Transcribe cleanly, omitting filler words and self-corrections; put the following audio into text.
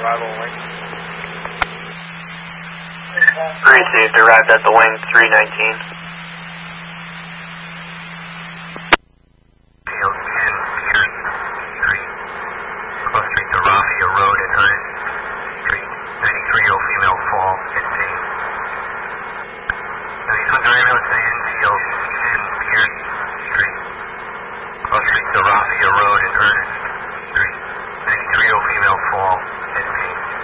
arrival wing. Received, arrived at the wing 319.